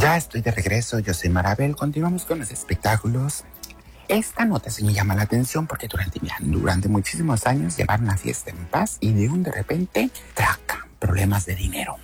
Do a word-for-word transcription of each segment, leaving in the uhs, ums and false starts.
Ya estoy de regreso, yo soy Marabel, continuamos con los espectáculos. Esta nota sí me llama la atención porque durante, durante muchísimos años llevaron la fiesta en paz y de un de repente, traca, problemas de dinero.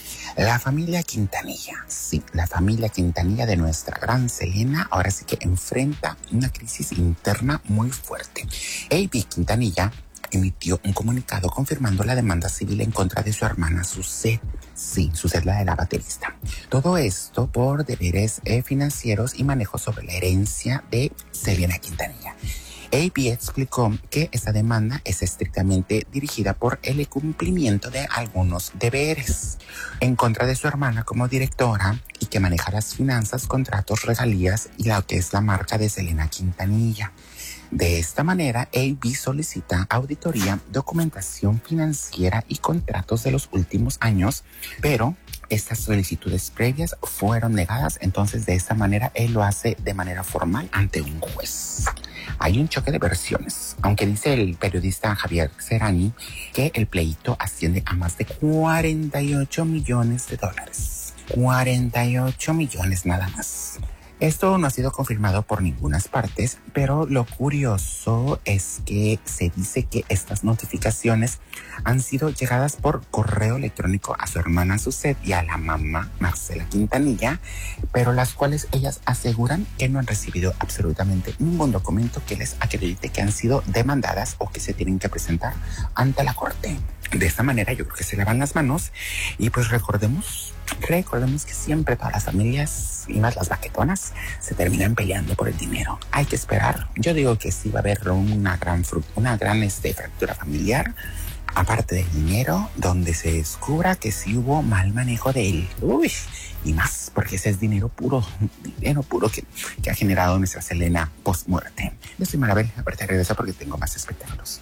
La familia Quintanilla, sí, la familia Quintanilla de nuestra gran Selena, ahora sí que enfrenta una crisis interna muy fuerte. A B Quintanilla emitió un comunicado confirmando la demanda civil en contra de su hermana Suzette. Sí, Suzette, la de la baterista. Todo esto por deberes eh, financieros y manejo sobre la herencia de Selena Quintanilla. A B explicó que esta demanda es estrictamente dirigida por el cumplimiento de algunos deberes en contra de su hermana como directora y que maneja las finanzas, contratos, regalías y lo que es la marca de Selena Quintanilla. De esta manera, A B solicita auditoría, documentación financiera y contratos de los últimos años, pero estas solicitudes previas fueron negadas, entonces de esta manera él lo hace de manera formal ante un juez. Hay un choque de versiones, aunque dice el periodista Javier Serrani que el pleito asciende a más de cuarenta y ocho millones de dólares. cuarenta y ocho millones nada más. Esto no ha sido confirmado por ninguna parte, pero lo curioso es que se dice que estas notificaciones han sido llegadas por correo electrónico a su hermana Suzette y a la mamá Marcela Quintanilla, pero las cuales ellas aseguran que no han recibido absolutamente ningún documento que les acredite que han sido demandadas o que se tienen que presentar ante la corte. De esta manera yo creo que se lavan las manos y pues recordemos, recordemos que siempre todas las familias y más las baquetonas se terminan peleando por el dinero. Hay que esperar. Yo digo que sí va a haber una gran, una gran este, fractura familiar, aparte del dinero, donde se descubra que sí hubo mal manejo de él. Uy, y más, porque ese es dinero puro, dinero puro que, que ha generado nuestra Selena post muerte. Yo soy Marabel, aparte regreso porque tengo más espectáculos.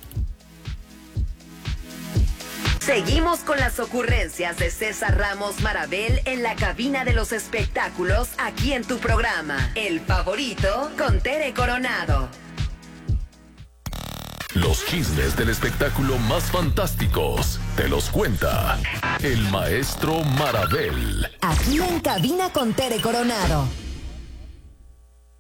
Seguimos con las ocurrencias de César Ramos Marabel en la cabina de los espectáculos aquí en tu programa, El Favorito con Tere Coronado. Los chismes del espectáculo más fantásticos te los cuenta el maestro Marabel. Aquí en cabina con Tere Coronado.